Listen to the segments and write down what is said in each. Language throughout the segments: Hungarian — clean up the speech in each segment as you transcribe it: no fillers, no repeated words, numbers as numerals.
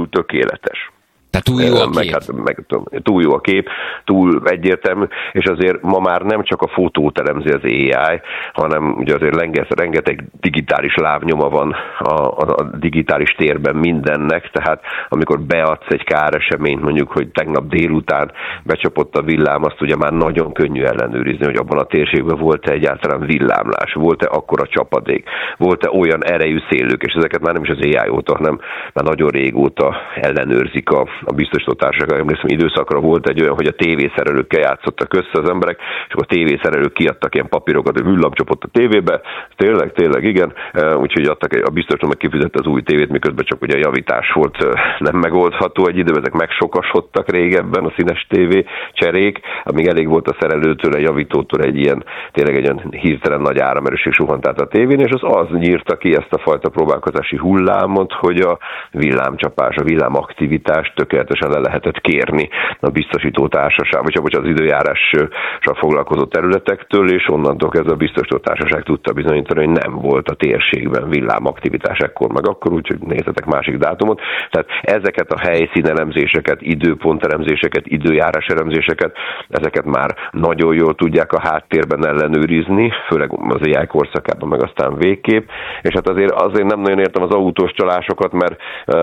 túl tökéletes. Tehát túl jó a kép. Túl jó a kép, túl egyértelmű, és azért ma már nem csak a fotót elemzi az AI, hanem ugye azért rengeteg digitális lábnyoma van a digitális térben mindennek, tehát amikor beadsz egy káreseményt, mondjuk, hogy tegnap délután becsapott a villám, azt ugye már nagyon könnyű ellenőrizni, hogy abban a térségben volt-e egyáltalán villámlás, volt-e akkora csapadék, volt-e olyan erejű szélők, és ezeket már nem is az AI óta, hanem már nagyon régóta ellenőrzik a biztosítótársaság. Emlékszem, időszakra volt egy olyan, hogy a tévészerelőkkel játszottak össze az emberek, és akkor a tévészerelők kiadtak ilyen papírokat, hogy villámcsapott a tévébe, tényleg, igen, úgyhogy a biztosító meg kifizette az új tévét, miközben csak ugye a javítás volt nem megoldható egy időben, ezek megsokasodtak régebben a színes tévé cserék, amíg elég volt a szerelőtől, a javítótól egy ilyen, tényleg egy olyan hirtelen nagy áramerőség suhant át a tévén, és az nyírta ki ezt a fajta próbálkozási hullámot, hogy a villámcsapás, a villámaktivitás tökéletesen le lehetett kérni a biztosító társaság, vagy az időjárással foglalkozó területektől, és onnantól kezdve a biztosító társaság tudta bizonyítani, hogy nem volt a térségben villámaktivitás ekkor meg akkor, úgyhogy nézzetek másik dátumot. Tehát ezeket a helyszínelemzéseket, időpontelemzéseket, időjáráselemzéseket, ezeket már nagyon jól tudják a háttérben ellenőrizni, főleg az AI korszakában, meg aztán végképp, és hát azért nem nagyon értem az autós csalásokat, mert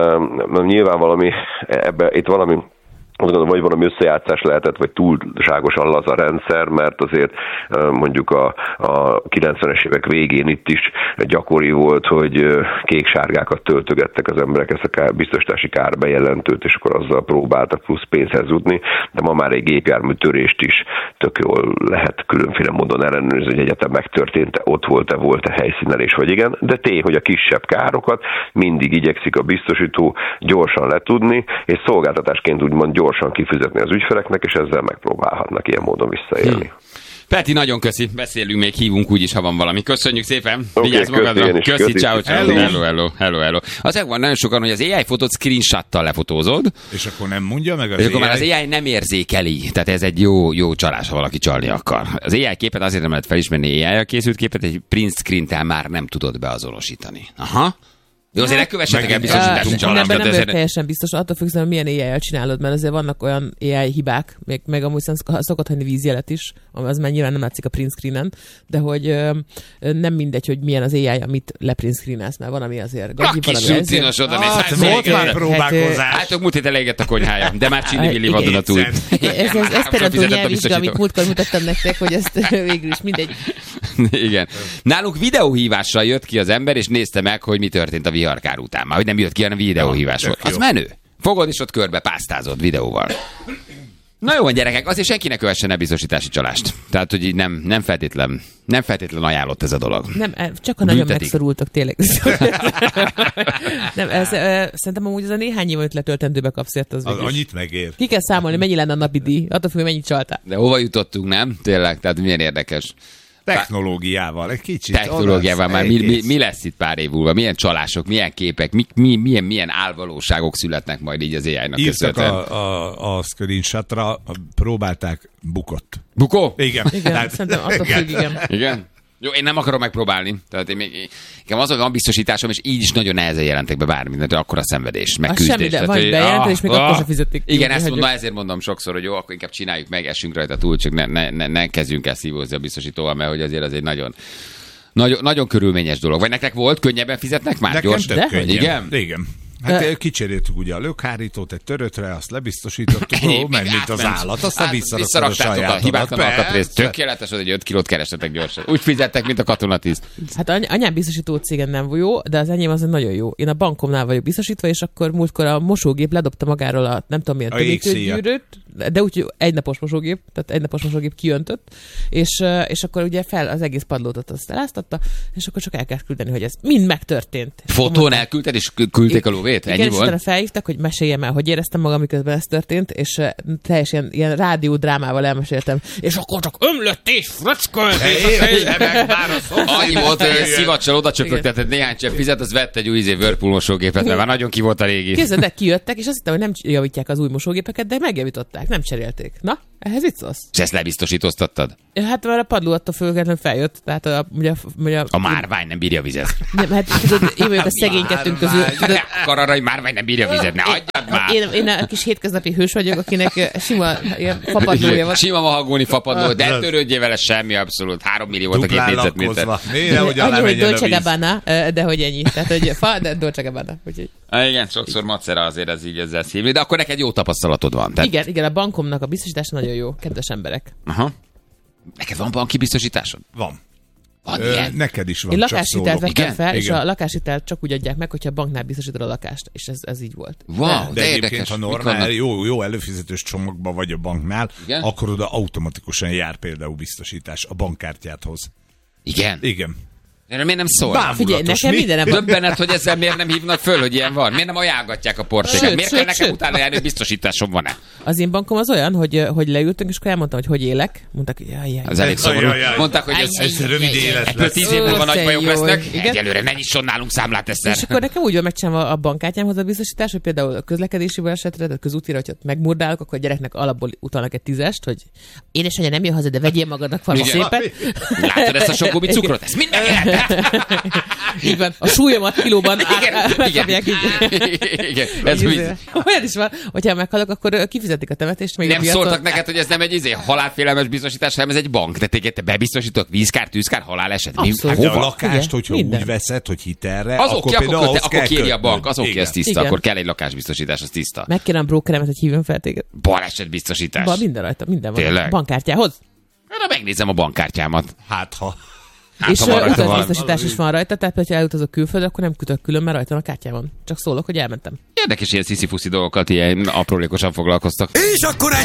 nyilván itt valami, azt gondolom, vagy valami összejátszás lehetett, vagy túlságosan laza rendszer, mert azért mondjuk a 90-es évek végén itt is gyakori volt, hogy kék-sárgákat töltögettek az emberek ezt a biztosítási kárbejelentőt, és akkor azzal próbáltak plusz pénzhez jutni, de ma már egy gépjármű törést is tök jól lehet különféle módon ellenőrizni, hogy egyetem megtörtént, ott volt-e helyszínelés, vagy igen, de hogy a kisebb károkat mindig igyekszik a biztosító gyorsan letudni, és szolgáltatásként úgymond gyorsan kifizetni az ügyfeleknek, és ezzel megpróbálhatnak ilyen módon visszaélni. Peti, nagyon köszi. Beszélünk még, hívunk úgyis, ha van valami. Köszönjük szépen. Okay, vigyázz magadra. Köszi, ciao. Hello. Azért van nagyon sokan, hogy az AI fotót screenshottal lefotózod. És akkor nem mondja meg az és AI? akkor már az AI nem érzékeli. Tehát ez egy jó csalás, ha valaki csalni akar. Az AI képet azért nem lehet felismerni, AI-jal készült képet, egy print screen-tel már nem tudod beazonosítani. Aha. Jó, azért ne kövessetek el biztosítási csalást. Nem vagyok teljesen biztos, attól függ, hogy milyen AI-jal csinálod, mert azért vannak olyan AI hibák, meg amúgy szokott hagyni vízjelet is, az már nyilván nem látszik a print screenen, de hogy nem mindegy, hogy milyen az AI, amit leprint screenelsz, mert van, ami azért gagyi, van, ami azért. Volt már próbálkozás. Hát múlt héten elégett a konyhája, de már Csini-Villi vadonatúj. Ez például nyelvvizsga, amit múltkor mutattam nektek, hogy ezt végül is mindegy. Igen. Nálunk videóhívással jött ki az ember, és nézte meg, hogy mi történt a viharkár után. Már hogy nem jött ki, hanem videóhívás volt. Az menő. Fogod és ott körbe pásztázod videóval. Na jó van, gyerekek, azért senki ne kövessen el biztosítási csalást. Tehát, hogy így nem feltétlen ajánlott ez a dolog. Nem, csak a nagyon megszorultak, tényleg. Nem, szerintem amúgy az a néhány év, amit letöltendőbe kapsz, az annyit megér. Ki kell számolni, mennyi lenne a napi díj, attól függ, mennyit csaltál. De hova jutottunk, nem? Tényleg, tehát milyen érdekes. Technológiával, egy kicsit. Technológiával már mi lesz itt pár év múlva? Milyen csalások, milyen képek, milyen álvalóságok születnek majd így az AI-nak köszönhetően? A screenshotra, próbálták, bukott. Bukó? Igen. Szerintem attól függ, Igen? Jó, én nem akarom megpróbálni. Tehát nekem az a biztosításom, és így is nagyon nehezen jelentek be bármit, de akkor a szenvedés, meg küzdés. Semmi, de vagy bejelentett, és még akkor sem fizették. Igen, ezért mondom sokszor, hogy jó, akkor inkább csináljuk meg, essünk rajta túl, csak ne kezdjünk el szívózni a biztosítóval, mert hogy azért az egy nagyon körülményes dolog. Vagy nektek volt? Könnyebben fizetnek már? Nekem gyors? tök könnyen. Igen. Hát kicseréltük ugye a lökhárítót egy törötre, azt lebiztosítottuk, mert mint az állat, aztán visszaraktátok a hibátlan alkatrészt. Tökéletes, hogy egy 5 kilót keresetek gyorsan. Úgy fizettek, mint a katonatiszt. Hát anyám biztosító cégen nem jó, de az enyém az nagyon jó. Én a bankomnál vagyok biztosítva, és akkor múltkor a mosógép ledobta magáról a nem tudom milyen tömítőgyűrűt, de úgy egynapos mosógép kijöntött, és akkor ugye fel az egész padlót azt eláztatta, és akkor csak el kell küldeni, hogy ez mind megtörtént. Fotón elküldted, és küldték a lóvét? Ennyi volt? Igen, és felhívtak, hogy meséljem el, hogy éreztem magam, miközben ez történt, és teljesen ilyen rádiódrámával elmeséltem, és akkor csak ömlött és fröckölt, annyi volt, hogy szivacsal oda csöpögtetett néhány csepp fizet, az vett egy új Whirlpool mosógépet, mert már nagyon ki volt a régi. Képzeld, kijöttek, és azt hittem, hogy nem javítják az új mosógépeket, de megjavították. csinálták, nem cserélték. Na, ehhez mit szólsz? És ezt lebiztosítoztattad? Hát már a padló attól függetlenül feljött, tehát A márvány nem bírja a vizet. Nem, hát tudod, én vagyok a szegénykettőnk közül. Akkor arra, hogy márvány nem bírja a vizet, ne adjad már! Én a kis hétköznapi hős vagyok, akinek sima ilyen fapadlója van. Sima mahagóni fapadló, de törődjél vele, semmi abszolút. 3 millió volt a 2 négyzetméter. Annyi, hogy Dolce Gabbana, de hogy ennyi. Tehát, hogy fa, de Dolce Gabbana. Igen, sokszor macera azért ez így ezzel szívni, de akkor neked jó tapasztalatod van. Tehát... Igen, a bankomnak a biztosítása nagyon jó, kedves emberek. Aha. Neked van banki biztosításod? Van. Neked is van. Én lakáshitelt vettem fel, és a lakáshitelt csak úgy adják meg, hogyha a banknál biztosítod a lakást, és ez így volt. Wow, de egyébként, ha normál, jó előfizetős csomagban vagy a banknál, igen? Akkor oda automatikusan jár például biztosítás a bankkártyádhoz. Igen? Igen. Erről miért nem szól? Figyelj, nekem mindenem van. Döbbenet, hogy ezzel miért nem hívnak föl, hogy ilyen van? Miért nem ajánlgatják a portéket? Miért kell nekem utána járni, hogy biztosításom van-e? Az én bankom az olyan, hogy leültünk, és akkor elmondtam, hogy élek. Mondták, hogy jaj. Az elég szomorú. Mondták, hogy ez rövid élet lesz. 10 év múlva nagy bajok lesznek. Egyelőre ne nyisson nálunk számlát ezt. És akkor nekem úgy van megcsinálva a bankkártyámhoz a biztosítás, hogy például a közlekedési balesetre, a közútira, hogy ott megmurdálok, akkor a gyereknek alapból utalnak egy 10-est, hogy édesanyja nem jön haza, de vegyél magadnak valami szépet. Látod ezt a sok gubi cukrot? Ez mind így van, a súlyomat kilóban átszabják így. Igen, ez úgy. Olyan is van, hogyha meghalok, akkor kifizetik a temetést. Még nem szóltak neked, hogy ez nem egy halálfélelmes biztosítás, hanem ez egy bank. De téged te bebiztosítok vízkár, tűzkár, haláleset. Hát a lakást, hogyha úgy veszed, hogy hitelre, akkor például akkor kéri a bank, az oké, ez tiszta, akkor kell egy lakásbiztosítás, az tiszta. Megkérem a brokeremet, hogy hívjon fel téged. Balesetbiztosítás. Minden rajta, minden van. Bankkártyához. Megnézem a bankkártyámat. Hát ha. És utazbiztosítás is van rajta, tehát ha elutazok külföldre, akkor nem kütök külön, mert rajta a kártyán van. Csak szólok, hogy elmentem. Érdekes ilyen sziszi-fuszi dolgokat, ilyen aprólékosan foglalkoztak. És akkor